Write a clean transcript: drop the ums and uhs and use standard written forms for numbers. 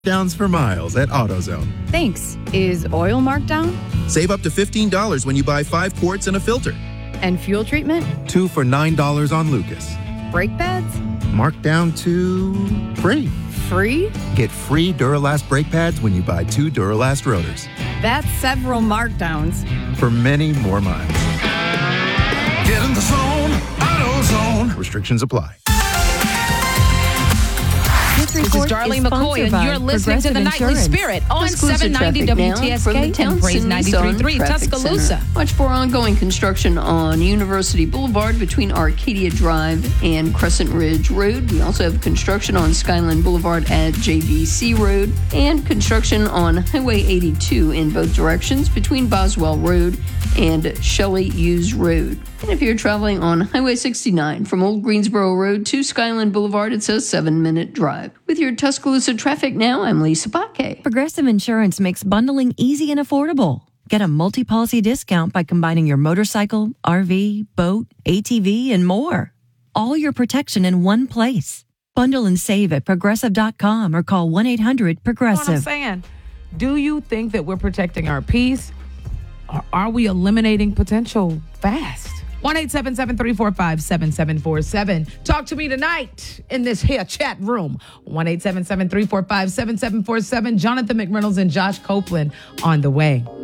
Downs for miles at AutoZone. Thanks. Is oil marked down? Save up to $15 when you buy 5 quarts and a filter. And fuel treatment? 2 for $9 on Lucas. Brake pads? Marked down to free. Free? Get free Duralast brake pads when you buy 2 Duralast rotors. That's several markdowns. For many more miles. Get in the zone, AutoZone. Restrictions apply. This is Darlene McCoy, and you're listening to The Nightly Spirit on 790 WTSK and Praise 93.3 Tuscaloosa. Watch for ongoing construction on University Boulevard between Arcadia Drive and Crescent Ridge Road. We also have construction on Skyline Boulevard at JVC Road and construction on Highway 82 in both directions between Boswell Road and Shelley Hughes Road. And if you're traveling on Highway 69 from Old Greensboro Road to Skyline Boulevard, it's a 7-minute drive. With your Tuscaloosa traffic now, I'm Lisa Baque. Progressive Insurance makes bundling easy and affordable. Get a multi-policy discount by combining your motorcycle, RV, boat, ATV, and more. All your protection in one place. Bundle and save at Progressive.com or call 1-800-PROGRESSIVE. What I'm saying, do you think that we're protecting our peace, or are we eliminating potential fast? 1-877-345-7747. Talk to me tonight in this here chat room. 1-877-345-7747. Jonathan McReynolds and Josh Copeland on the way.